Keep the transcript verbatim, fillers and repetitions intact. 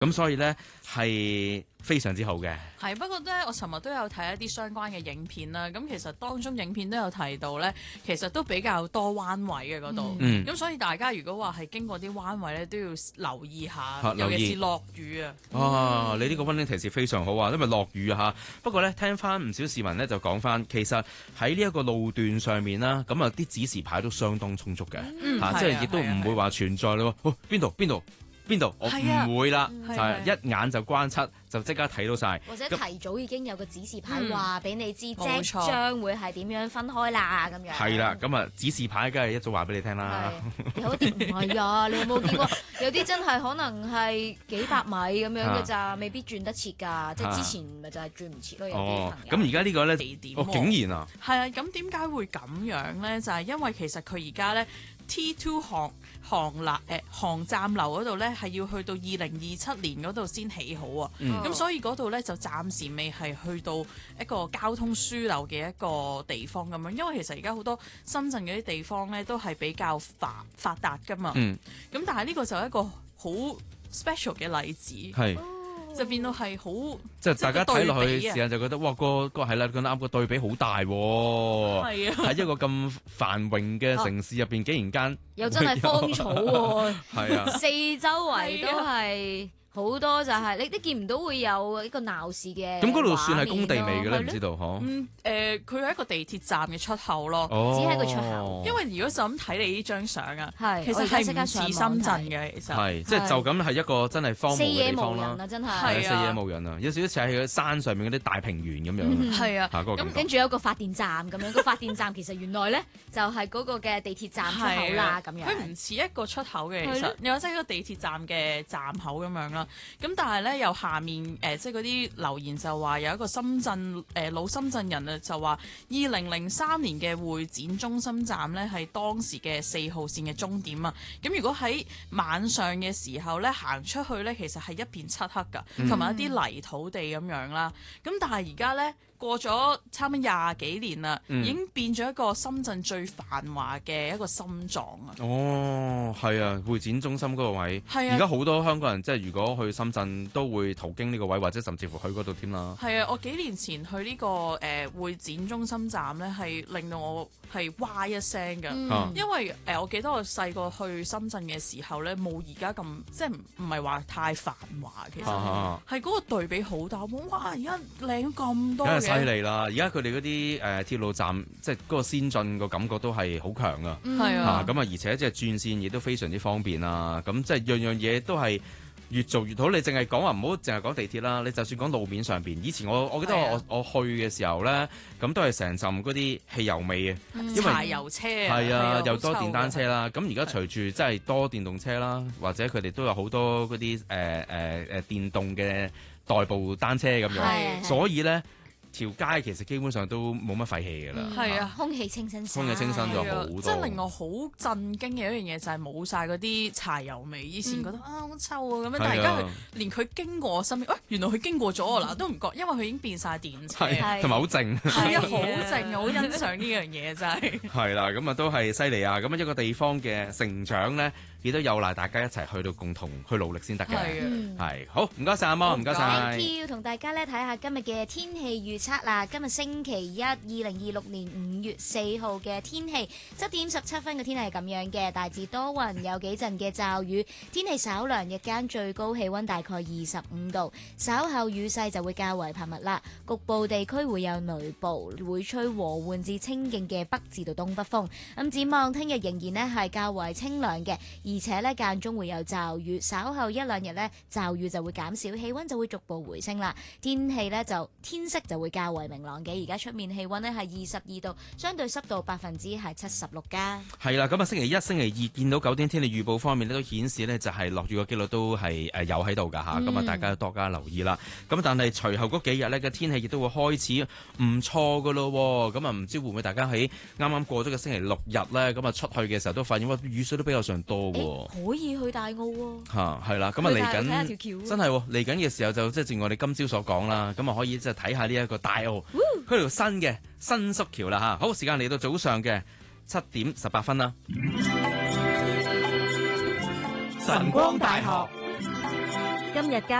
咁所以咧係非常之好嘅。 係，不過咧，我尋日都有睇一啲相關嘅影片啦。咁其實當中影片都有提到咧，其實都比較多彎位嘅嗰度。咁、 嗯、 所以大家如果話係經過啲彎位咧，都要留意下， 啊、 尤其是落雨啊。 啊，你呢個溫馨提示非常好啊，因為落雨啊。不過咧，聽翻唔少市民咧就講翻，其實喺呢一個路段上面啦，咁啊啲指示牌都相當充足嘅，嚇、 嗯啊，即係亦都唔會話存在咯。哦，邊度邊度？邊度？我唔會啦，就係一眼就關七，就即刻睇到晒。 或者提早已經有個指示牌話俾你知，即嗯、 將會係點樣分開啦咁樣。 係啦，咁啊指示牌梗係一早話俾你聽啦。 有啲唔係啊，你有冇見過？有啲真係可能係幾百米咁樣嘅咋，未必轉得切㗎。即係之前咪就係轉唔切咯。有啲朋友。 咁而家呢個咧地點、 哦，竟然啊！ 係啊，咁點解會咁樣咧？就係、是、因為其實佢而家咧 T 二 航航立誒航站樓嗰度咧，係要去到二零二七年嗰度先起好啊。咁、嗯、所以嗰度咧就暫時未係去到一個交通樞紐嘅一個地方咁樣。因為其實而家好多深圳嗰啲地方咧都係比較發發達噶嘛。咁、嗯、但係呢個就係一個好 special 嘅例子。係。就變到係好， 即係大家睇落去時間就覺得，哇！個個係啦，講得啱，個對比好大喎。係啊，喺一個咁繁榮嘅城市入邊，竟然間又真係荒草喎。 係啊， 四周圍都係。好多就係、是、你都見唔到會有一個鬧市嘅。咁嗰度算係工地嚟嘅咧？唔知道嗬。 嗯誒，佢、呃、係一個地鐵站嘅出口咯。 哦、 只係一個出口。 因為如果就咁睇你呢張相啊， 其實係唔似深圳嘅，其實係即係就咁係一個真係荒蕪嘅地方啦。 四野無人啊，真係。 係四野無人啊，有少少似喺山上面嗰啲大平原咁樣。 係、嗯、啊。 咁跟住有個發電站咁樣，個發電站其實原來咧就係嗰個嘅地鐵站出口啦，咁樣。 佢唔似一個出口嘅，其實又即係一個地鐵站嘅站口咁樣啦。咁但係咧，由下面誒、呃，即係嗰啲留言就話有一個深圳誒、呃、老深圳人啊，就話二零零三年嘅會展中心站咧係當時嘅四號線嘅終點啊。咁如果喺晚上嘅時候咧行出去咧，其實係一片漆黑噶，同埋一啲泥土地咁樣啦。咁但係而家咧過咗差唔多廿幾年啦、嗯，已經變咗一個深圳最繁華嘅一個心臟啊！ 哦，係啊，會展中心嗰個位，而家好多香港人即係如果去深圳都會途經呢個位，或者甚至乎去嗰度添啦。 係啊，我幾年前去呢、這個誒、呃、會展中心站咧，係令到我係哇一聲㗎、嗯，因為誒、呃、我記得我細個去深圳嘅時候咧，冇而家咁即係唔唔係話太繁華，其實係嗰個對比好大。哇！而家靚咗咁多嘅。 犀利啦！而家佢哋嗰啲誒鐵路站，即係嗰個先進個感覺都係好強啊！ 係啊， 咁啊，而且即係轉線亦都非常之方便啦。咁即係樣樣嘢都係越做越好。你淨係講話唔好淨係講地鐵啦，你就算講路面上邊，以前我我記得我、啊、我，我去嘅時候咧，咁都係成陣嗰啲汽油味嘅、 嗯， 因為柴油車係啊，啊又多電單車啦。咁而家隨住即係多電動車啦，或者佢哋都有好多嗰啲誒誒誒電動嘅代步單車咁樣，所以咧。條街其實基本上都冇乜廢氣㗎啦， 係、嗯、啊， 空氣清新， 空氣清新咗好多。 即係令我好震驚嘅一樣嘢就係冇晒嗰啲柴油味。以前覺得、嗯、啊好臭啊咁樣，但係而家連佢經過我身邊，喂、哎，原來佢經過咗我啦，都唔覺，因為佢已經變晒電車， 同埋好靜， 係啊，好靜啊，好欣賞呢樣嘢真係。 係啦，咁啊都係犀利啊！咁啊一個地方嘅成長咧，亦都有賴大家一齊去到共同去努力先得嘅。係好，唔該晒阿貓，唔該晒。 要同大家咧睇下今日嘅天氣預測啦。今日星期一，二零二六年五月四號嘅天氣，七點十七分嘅天氣係咁樣嘅，大致多雲，有幾陣嘅驟雨，天氣稍涼，日間最高氣溫大概二十五度，稍後雨勢就會較為頻密啦，局部地區會有雷暴，會吹和緩至清勁嘅北至到東北風。咁展望聽日仍然呢係較為清涼嘅，而且呢間中會有驟雨，稍後一兩日呢驟雨就會減少，氣溫就會逐步回升啦，天氣呢就天色就會較為明朗嘅。而家出面氣溫呢係二十二度，相對濕度百分之係七十六噶。 係啦，咁啊星期一、星期二見到九點天氣預報方面呢都顯示呢就係落雨嘅幾率都係誒有喺度噶吓，咁、嗯、啊大家多加留意啦。咁但係隨後嗰幾日呢嘅天氣亦都會開始唔錯噶咯。咁啊唔知會唔會大家喺啱啱過咗嘅星期六日呢，咁啊出去嘅時候都發現哇雨水都比較上多喎。 可以去大澳喎。 吓係啦，咁啊嚟緊真係嚟緊嘅時候就即係正如我哋今朝所講啦，咁啊可以即係睇下呢一個大澳佢條新嘅新宿橋啦吓。好，時間嚟到早上嘅七點十八分啦。 晨光大學今日嘉